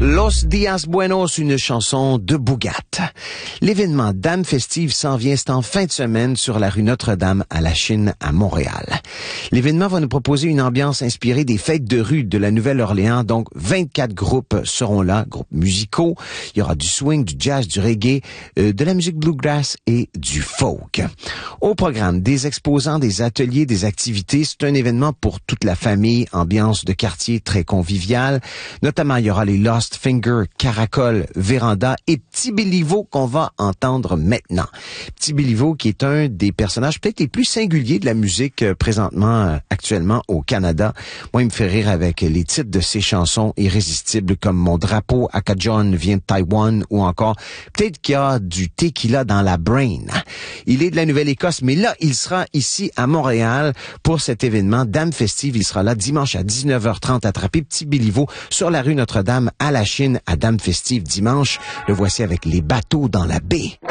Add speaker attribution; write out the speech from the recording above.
Speaker 1: Los Días Buenos, une chanson de Bougat. L'événement Dame Festive s'en vient, c'est en fin de semaine sur la rue Notre-Dame à la Chine à Montréal. L'événement va nous proposer une ambiance inspirée des fêtes de rue de la Nouvelle-Orléans. Donc, 24 groupes seront là, groupes musicaux. Il y aura du swing, du jazz, du reggae, de la musique bluegrass et du folk. Au programme, des exposants, des ateliers, des activités. C'est un événement pour toute la famille, ambiance de quartier très conviviale. Notamment, il y aura les Lost Finger, Caracol, Véranda et Petit Béliveau qu'on va entendre maintenant. Petit Béliveau qui est un des personnages peut-être les plus singuliers de la musique présentement, actuellement au Canada. Moi, il me fait rire avec les titres de ses chansons irrésistibles comme Mon drapeau Akajon vient de Taïwan ou encore peut-être qu'il y a du tequila dans la brain. Il est de la Nouvelle-Écosse, mais là, il sera ici à Montréal pour cet événement Dame Festive. Il sera là dimanche à 19h30 attrapé Petit Béliveau sur la rue Notre-Dame à la Chine à Dame Festive dimanche. Le voici avec Les bateaux dans la baie.